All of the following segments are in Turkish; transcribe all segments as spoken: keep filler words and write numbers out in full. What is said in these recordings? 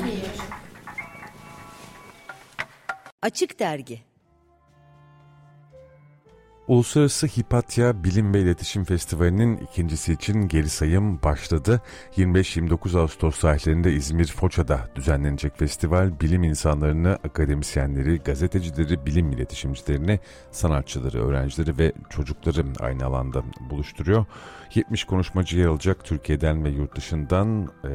Açık Dergi. Uluslararası Hipatya Bilim ve İletişim Festivali'nin ikincisi için geri sayım başladı. yirmi beş yirmi dokuz Ağustos tarihlerinde İzmir Foça'da düzenlenecek festival, bilim insanlarını, akademisyenleri, gazetecileri, bilim iletişimcilerini, sanatçıları, öğrencileri ve çocukları aynı alanda buluşturuyor. yetmiş konuşmacı yer alacak. Türkiye'den ve yurt dışından, e,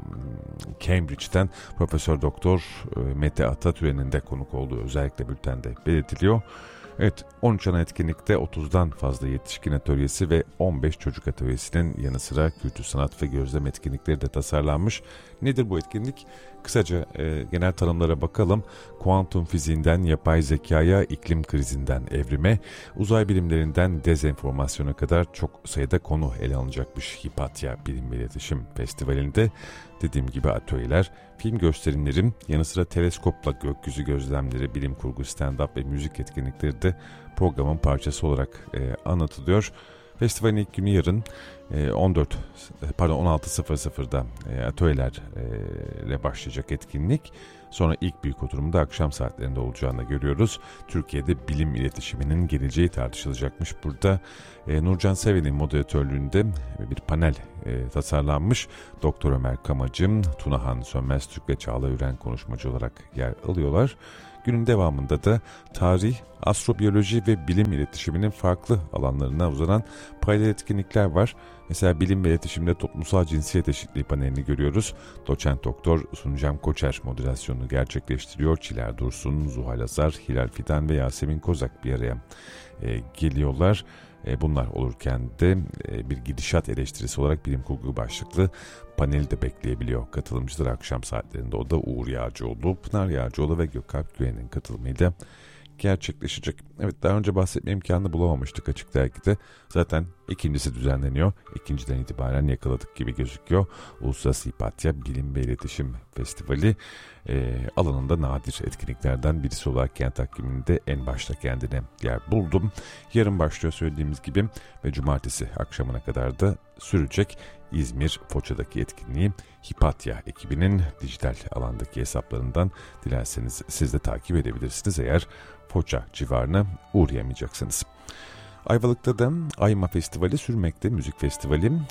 Cambridge'den Profesör Doktor e, Mete Atatürk'ün de konuk olduğu özellikle bültende belirtiliyor. Evet, on üç ana etkinlikte otuzdan fazla yetişkin atölyesi ve on beş çocuk atölyesinin yanı sıra kültür, sanat ve gözlem etkinlikleri de tasarlanmış. Nedir bu etkinlik? Kısaca e, genel tanımlara bakalım. Kuantum fiziğinden yapay zekaya, iklim krizinden evrime, uzay bilimlerinden dezenformasyona kadar çok sayıda konu ele alınacakmış Hipatya Bilim ve İletişim Festivali'nde. Dediğim gibi atölyeler, film gösterimlerin yanı sıra teleskopla gökyüzü gözlemleri, bilim kurgu, stand-up ve müzik etkinlikleri de programın parçası olarak e, anlatılıyor. Festivalin ilk günü yarın e, on dört pardon on altı sıfır sıfırda e, atölyelerle başlayacak etkinlik. Sonra ilk büyük oturumda akşam saatlerinde olacağını görüyoruz. Türkiye'de bilim iletişiminin geleceği tartışılacakmış. Burada e, Nurcan Seven'in moderatörlüğünde bir panel e, tasarlanmış. Doktor Ömer Kamacım, Tunahan Sönmez Türk ve Çağla Üren konuşmacı olarak yer alıyorlar. Günün devamında da tarih, astrobiyoloji ve bilim iletişiminin farklı alanlarına uzanan paralel etkinlikler var. Mesela bilim ve iletişimde toplumsal cinsiyet eşitliği panelini görüyoruz. Doçent Doktor Suncam Koçer moderasyonunu gerçekleştiriyor. Çiler Dursun, Zuhal Azar, Hilal Fidan ve Yasemin Kozak bir araya e, geliyorlar. E, bunlar olurken de e, bir gidişat eleştirisi olarak bilim kurgu başlıklı paneli de bekleyebiliyor katılımcılar akşam saatlerinde. O da Uğur Yağcıoğlu, Pınar Yağcıoğlu ve Gökalp Güven'in katılımıyla gerçekleşecek. Evet, daha önce bahsetme imkanı bulamamıştık Açık Dergi'de. Zaten ikincisi düzenleniyor. İkinciden itibaren yakaladık gibi gözüküyor. Uluslararası Hipatya Bilim ve İletişim Festivali e, alanında nadir etkinliklerden birisi olarak kent takviminde en başta kendine yer buldum. Yarın başlıyor söylediğimiz gibi ve cumartesi akşamına kadar da sürecek. İzmir Foça'daki etkinliği Hipatya ekibinin dijital alandaki hesaplarından dilerseniz siz de takip edebilirsiniz eğer Foça civarına uğrayamayacaksınız. Ayvalık'ta da Ayma Festivali sürmekte, müzik festivali. Hmm,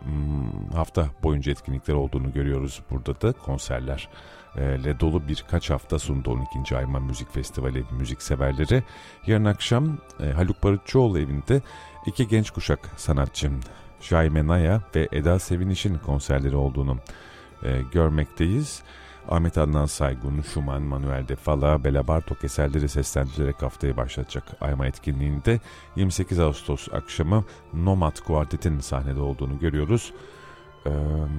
hafta boyunca etkinlikler olduğunu görüyoruz. Burada da konserlerle dolu birkaç hafta sonunda on ikinci Ayma Müzik Festivali müzik severleri. Yarın akşam e, Haluk Barutçuoğlu evinde iki genç kuşak sanatçı Jaime Naya ve Eda Seviniş'in konserleri olduğunu e, görmekteyiz. Ahmet Adnan Saygun, Schumann, Manuel de Falla, Bela Bartok eserleri seslendirerek haftaya başlatacak Ayma etkinliğinde yirmi sekiz Ağustos akşamı Nomad Kuartet'in sahnede olduğunu görüyoruz. Ee,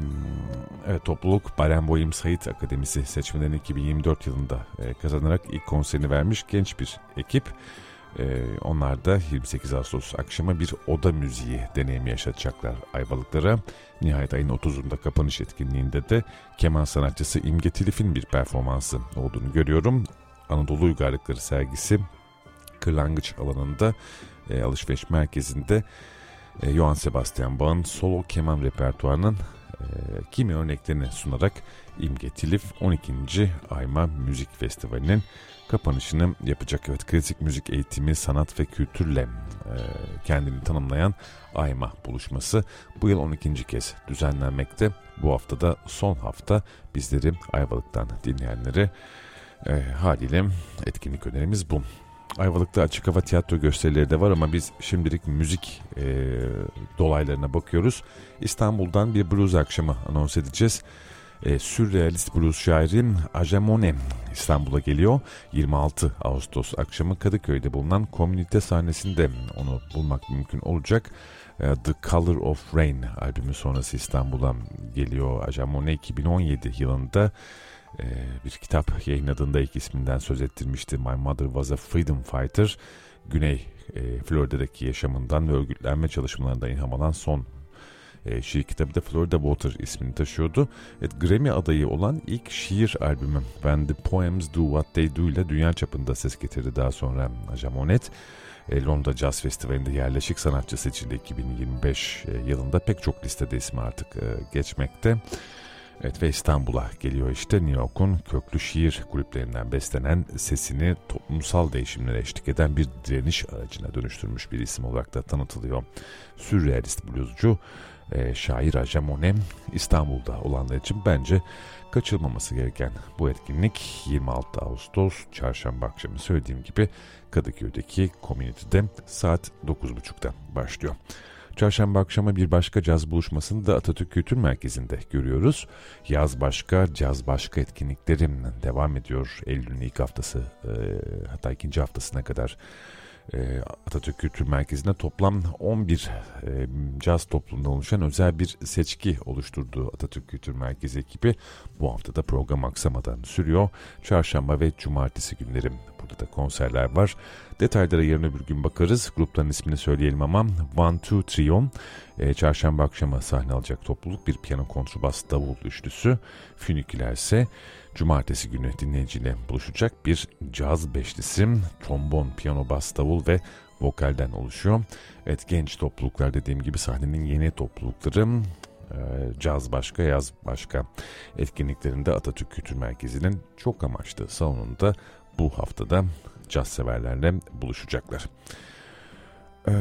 evet, topluluk Barenboim Sait Akademisi seçmelerini iki bin yirmi dört yılında e, kazanarak ilk konserini vermiş genç bir ekip. Ee, onlar da yirmi sekiz Ağustos akşamı bir oda müziği deneyimi yaşatacaklar Ayvalıklara. Nihayet ayın otuzunda kapanış etkinliğinde de keman sanatçısı İmge Tilif'in bir performansı olduğunu görüyorum. Anadolu Uygarlıkları sergisi Kırlangıç alanında e, alışveriş merkezinde e, Johann Sebastian Bach'ın solo keman repertuarının e, kimi örneklerini sunarak İmge Tilif on ikinci Ayma Müzik Festivali'nin kapanışını yapacak. Evet, klasik müzik eğitimi, sanat ve kültürle e, kendini tanımlayan Ayma buluşması bu yıl on ikinci kez düzenlenmekte. Bu haftada son hafta bizleri Ayvalık'tan dinleyenlere e, haliyle etkinlik önerimiz bu. Ayvalık'ta açık hava tiyatro gösterileri de var ama biz şimdilik müzik e, dolaylarına bakıyoruz. İstanbul'dan bir blues akşamı anons edeceğiz. E, sürrealist blues şairi Ajamone İstanbul'a geliyor. yirmi altı Ağustos akşamı Kadıköy'de bulunan komünite sahnesinde onu bulmak mümkün olacak. E, The Color of Rain albümü sonrası İstanbul'a geliyor Ajamone. iki bin on yedi yılında e, bir kitap yayınladığında ilk isminden söz ettirmişti. My Mother Was a Freedom Fighter. Güney e, Florida'daki yaşamından ve örgütlenme çalışmalarından ilham alan son E, şiir kitabı da Florida Water ismini taşıyordu. Evet, Grammy adayı olan ilk şiir albümü When the Poems Do What They Do ile dünya çapında ses getirdi daha sonra Ajamonet. E, Londra Jazz Festivali'nde yerleşik sanatçı seçildi iki bin yirmi beş e, yılında. Pek çok listede ismi artık e, geçmekte. Evet ve İstanbul'a geliyor işte New York'un köklü şiir kulüplerinden beslenen, sesini toplumsal değişimlere eşlik eden bir direniş aracına dönüştürmüş bir isim olarak da tanıtılıyor. Sürrealist bluzcu e, şair Aja Monet İstanbul'da olanlar için bence kaçırılmaması gereken bu etkinlik yirmi altı Ağustos Çarşamba akşamı söylediğim gibi Kadıköy'deki Community'de saat dokuz buçukta başlıyor. Çarşamba akşamı bir başka caz buluşmasını da Atatürk Kültür Merkezi'nde görüyoruz. Yaz başka, caz başka etkinliklerim devam ediyor. Eylül'ün ilk haftası e, hatta ikinci haftasına kadar e, Atatürk Kültür Merkezi'nde toplam on bir e, caz topluluğundan oluşan özel bir seçki oluşturduğu Atatürk Kültür Merkezi ekibi bu hafta da program aksamadan sürüyor. Çarşamba ve cumartesi günlerim burada da konserler var. Detaylara yarın öbür gün bakarız. Grupların ismini söyleyelim ama One Two Trio e, çarşamba akşamı sahne alacak topluluk bir piyano, kontrbas, davul üçlüsü. Füniküler ise cumartesi günü dinleyiciyle buluşacak bir caz beşlisi. Trombon, piyano, bas, davul ve vokalden oluşuyor. Evet, genç topluluklar dediğim gibi sahnenin yeni toplulukları. E, caz başka, yaz başka etkinliklerinde Atatürk Kültür Merkezi'nin çok amaçlı salonunda bu haftada caz severlerle buluşacaklar. Ee,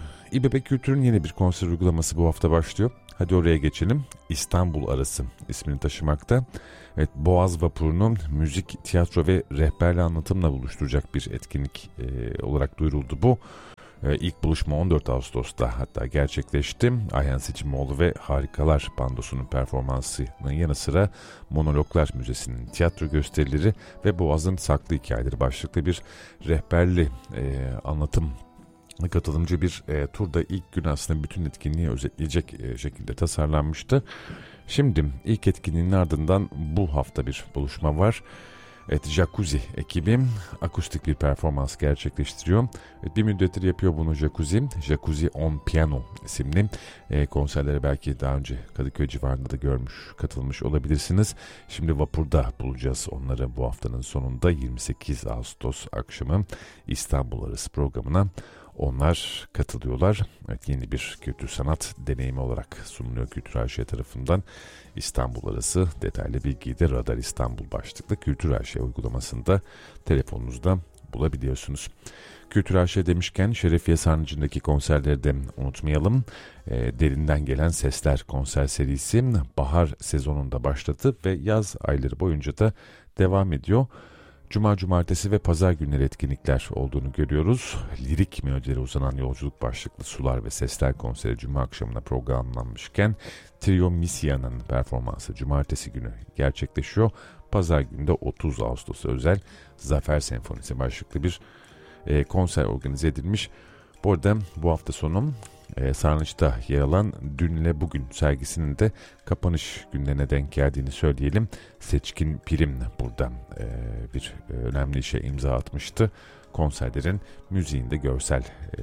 İBB Kültür'ün yeni bir konser uygulaması bu hafta başlıyor. Hadi oraya geçelim. İstanbul Arası ismini taşımakta. Evet, Boğaz Vapuru'nun müzik, tiyatro ve rehberli anlatımla buluşturacak bir etkinlik e, olarak duyuruldu bu. E, ilk buluşma on dört Ağustos'ta hatta gerçekleşti. Ayhan Seçimoğlu ve Harikalar Bandosu'nun performansının yanı sıra Monologlar Müzesi'nin tiyatro gösterileri ve Boğaz'ın Saklı Hikayeleri başlıklı bir rehberli e, anlatım katılımcı bir e, turda ilk gün aslında bütün etkinliği özetleyecek e, şekilde tasarlanmıştı. Şimdi ilk etkinliğin ardından bu hafta bir buluşma var. Evet, Jacuzzi ekibi akustik bir performans gerçekleştiriyor. Evet, bir müddettir yapıyor bunu Jacuzzi. Jacuzzi on Piano isimli e, konserlere belki daha önce Kadıköy civarında da görmüş, katılmış olabilirsiniz. Şimdi Vapur'da bulacağız onları bu haftanın sonunda yirmi sekiz Ağustos akşamı İstanbul Arası programına. Onlar katılıyorlar. Evet, yeni bir kültür sanat deneyimi olarak sunuluyor Kültür A Ş tarafından. İstanbul Arası detaylı bilgiyi de Radar İstanbul başlıklı Kültür A Ş uygulamasında telefonunuzda bulabiliyorsunuz. Kültür A Ş demişken Şerefiye Sarnıcı'ndaki konserleri de unutmayalım. E, Derinden Gelen Sesler konser serisi bahar sezonunda başladı ve yaz ayları boyunca da devam ediyor. Cuma, cumartesi ve pazar günleri etkinlikler olduğunu görüyoruz. Lirik melodilere uzanan yolculuk başlıklı Sular ve Sesler konseri cuma akşamına programlanmışken Trio Misia'nın performansı cumartesi günü gerçekleşiyor. Pazar günü de otuz Ağustos'a özel Zafer Senfonisi başlıklı bir e, konser organize edilmiş. Bu arada bu hafta sonu e, Sarnıç'ta yer alan Dün ile Bugün sergisinin de kapanış günlerine denk geldiğini söyleyelim. Seçkin Pirim burada e, bir e, önemli işe imza atmıştı. Konserlerin müziğinde görsel e,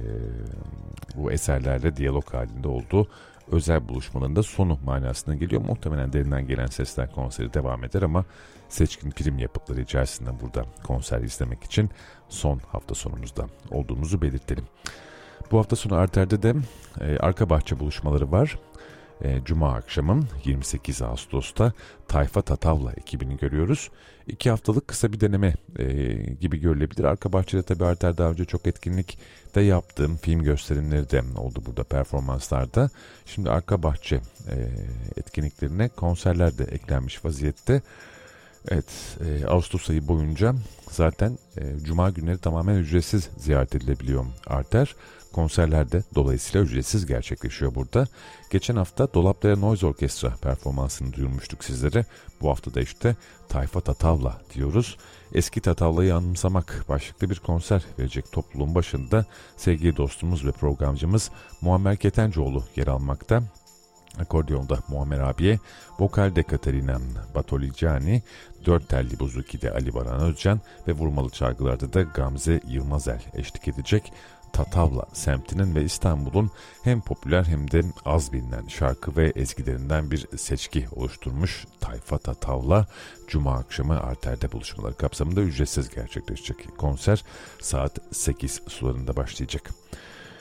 bu eserlerle diyalog halinde olduğu özel buluşmaların da sonu manasına geliyor. Muhtemelen Derinden Gelen Sesler konseri devam eder ama Seçkin Pirim yapıtları içerisinde burada konser izlemek için son hafta sonumuzda olduğumuzu belirtelim. Bu hafta sonu Arter'de de e, arka bahçe buluşmaları var. E, Cuma akşamı yirmi sekiz Ağustos'ta Tayfa Tatavla ekibini görüyoruz. İki haftalık kısa bir deneme e, gibi görülebilir. Arka bahçede tabii Arter daha önce çok etkinlik de yaptığım film gösterimleri de oldu burada performanslarda. Şimdi arka bahçe e, etkinliklerine konserler de eklenmiş vaziyette. Evet, e, Ağustos ayı boyunca zaten e, Cuma günleri tamamen ücretsiz ziyaret edilebiliyor Arter. Konserler de dolayısıyla ücretsiz gerçekleşiyor burada. Geçen hafta Dolapdere Noise Orkestra performansını duyurmuştuk sizlere. Bu hafta da işte Tayfa Tatavla diyoruz. Eski Tatavla'yı anımsamak başlıklı bir konser verecek topluluğun başında sevgili dostumuz ve programcımız Muammer Ketencoğlu yer almakta. Akordiyonda Muammer abiye, vokalde Katerina Batoligiani, dört telli bozuki'de Ali Baran Özcan ve vurmalı çalgılarda da Gamze Yılmazel eşlik edecek. Tatavla semtinin ve İstanbul'un hem popüler hem de az bilinen şarkı ve ezgilerinden bir seçki oluşturmuş Tayfa Tatavla, Cuma akşamı Arter'de buluşmaları kapsamında ücretsiz gerçekleşecek konser saat sekiz sularında başlayacak.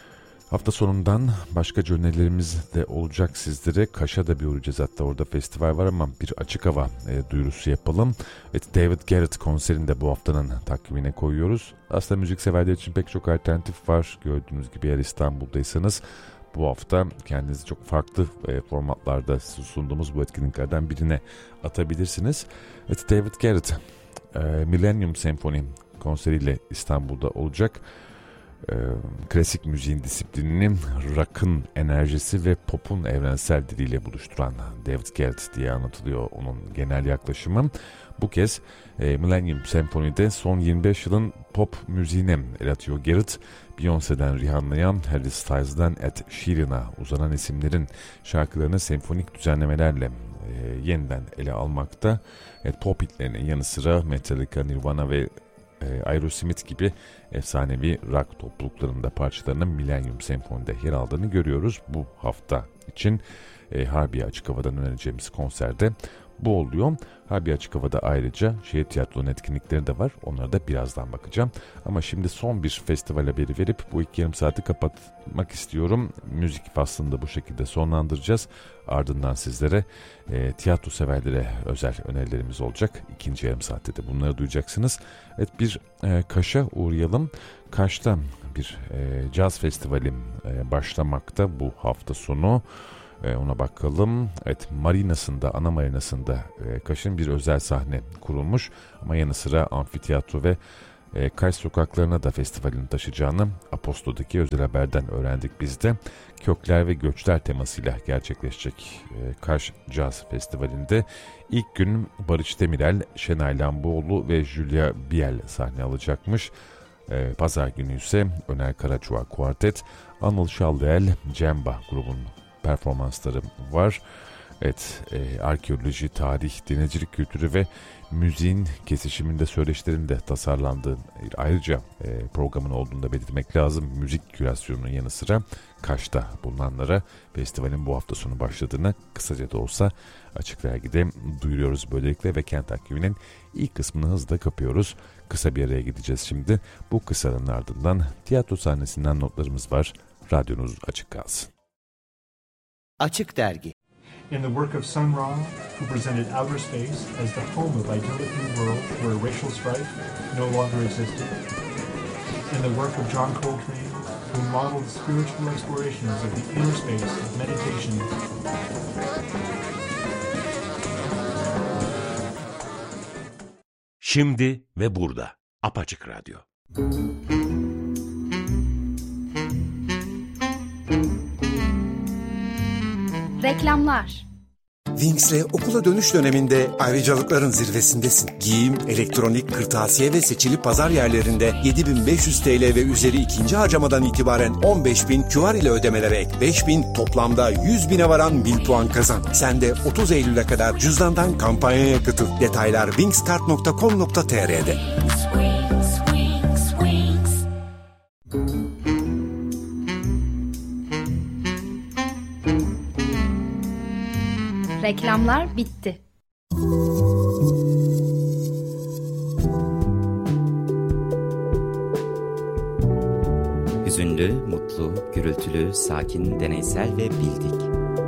Hafta sonundan başka önerilerimiz de olacak sizlere. Kaş'a da bir uğrayacağız, hatta orada festival var ama bir açık hava e, duyurusu yapalım. Evet, David Garrett konserini de bu haftanın takvimine koyuyoruz. Aslında müzik severler için pek çok alternatif var. Gördüğünüz gibi eğer İstanbul'daysanız bu hafta kendinizi çok farklı e, formatlarda sunduğumuz bu etkinliklerden birine atabilirsiniz. Evet, David Garrett e, Millennium Senfoni konseriyle İstanbul'da olacak. Ee, klasik müziğin disiplinini rock'ın enerjisi ve pop'un evrensel diliyle buluşturan David Garrett diye anlatılıyor onun genel yaklaşımı. Bu kez e, Millennium Senfoni'de son yirmi beş yılın pop müziğine el atıyor Garrett. Beyoncé'den Rihanna'ya, Harry Styles'dan Ed Sheeran'a uzanan isimlerin şarkılarını senfonik düzenlemelerle e, yeniden ele almakta. Evet, pop hitlerinin yanı sıra Metallica, Nirvana ve Aerosmith gibi efsanevi rock topluluklarında parçalarının Millennium Senfoni'de yer aldığını görüyoruz. Bu hafta için e, Harbiye Açık Hava'dan önereceğimiz konserde bu oluyor. Harbiye Açık Hava'da ayrıca şehir tiyatronun etkinlikleri de var. Onlara da birazdan bakacağım. Ama şimdi son bir festival haberi verip bu ilk yarım saati kapatmak istiyorum. Müzik faslını bu şekilde sonlandıracağız. Ardından sizlere e, tiyatro severlere özel önerilerimiz olacak. İkinci yarım saatte de bunları duyacaksınız. Evet, bir e, Kaş'a uğrayalım. Kaş'ta bir e, caz festivali e, başlamakta bu hafta sonu. Ona bakalım. Evet, marinasında, ana marinasında e, Kaş'ın bir özel sahne kurulmuş. Ama yanı sıra amfiteyatro ve e, Kaş sokaklarına da festivalin taşıyacağını Aposto'daki özel haberden öğrendik biz de. Kökler ve göçler temasıyla gerçekleşecek e, Kaş Caz Festivali'nde ilk gün Barış Demirel, Şenay Lamboğlu ve Julia Biel sahne alacakmış. E, Pazar günü ise Öner Karaçuğa Kuartet, Anıl Şallıel, Cemba grubunun performansları var. Evet, e, arkeoloji, tarih, denizcilik kültürü ve müziğin kesişiminde söyleşilerin de tasarlandığı ayrıca e, programın olduğunu da belirtmek lazım. Müzik kürasyonunun yanı sıra Kaş'ta bulunanlara festivalin bu hafta sonu başladığını kısaca da olsa Açık Dergi'de duyuruyoruz böylelikle ve Kent Takvimi'nin ilk kısmını hızla kapıyoruz. Kısa bir araya gideceğiz şimdi. Bu kısanın ardından tiyatro sahnesinden notlarımız var. Radyonuz açık kalsın. Açık Dergi. In the work of Sun Ra, who presented outer space as the home of idyllic new world where racial strife no longer existed. In the work of John Coltrane, who modeled spiritual explorations of the inner space of meditation. Şimdi ve burada. Apaçık Radyo. Reklamlar. Wings'le okula dönüş döneminde ayrıcalıkların zirvesindesin. Giyim, elektronik, kırtasiye ve seçili pazar yerlerinde yedi bin beş yüz TL ve üzeri ikinci harcamadan itibaren on beş bin, Q R ile ödemelere ek beş bin, toplamda yüz bine varan bin puan kazan. Sen de otuz Eylül'e kadar cüzdandan kampanyaya katıl. Detaylar wingskart nokta com nokta t r'de. Reklamlar bitti. Hüzünlü, mutlu, gürültülü, sakin, deneysel ve bildik.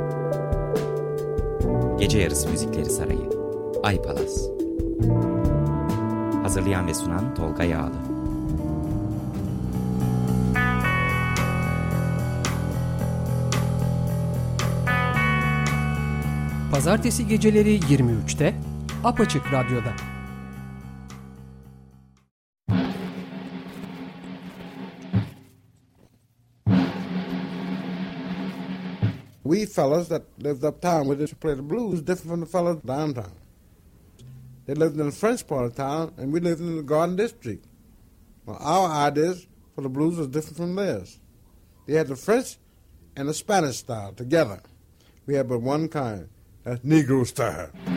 Gece Yarısı Müzikleri Sarayı. Ay Palas. Hazırlayan ve sunan Tolga Yağlı. Pazartesi geceleri yirmi üçte Apaçık Radyo'da. We fellas that lived uptown, we just play the blues different from the fellas downtown. They lived in the French part of town, and we lived in the Garden District. Well, our ideas for the blues was different from theirs. They had the French and the Spanish style together. We had but one kind. That's Negro style.